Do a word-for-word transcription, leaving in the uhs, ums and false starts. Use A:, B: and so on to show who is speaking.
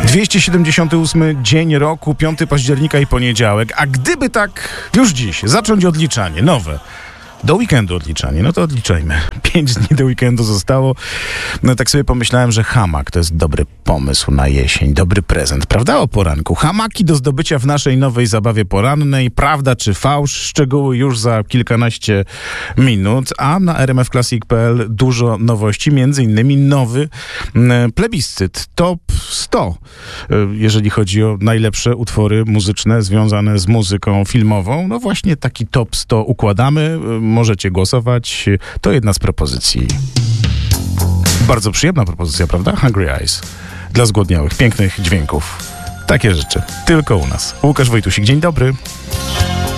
A: dwieście siedemdziesiąty ósmy dzień roku, piątego października i poniedziałek. A gdyby tak już dziś zacząć odliczanie nowe, do weekendu odliczanie, no to odliczajmy. Pięć dni do weekendu zostało. No tak sobie pomyślałem, że hamak to jest dobry pomysł na jesień, dobry prezent, prawda? O poranku. Hamaki do zdobycia w naszej nowej zabawie porannej. Prawda czy fałsz? Szczegóły już za kilkanaście minut. A na r m f classic kropka p l dużo nowości, między innymi nowy mm, plebiscyt Top sto, jeżeli chodzi o najlepsze utwory muzyczne związane z muzyką filmową. No właśnie taki Top sto układamy. Możecie głosować. To jedna z propozycji. Bardzo przyjemna propozycja, prawda? Hungry Eyes. Dla zgłodniałych. Pięknych dźwięków. Takie rzeczy. Tylko u nas. Łukasz Wojtusik. Dzień dobry.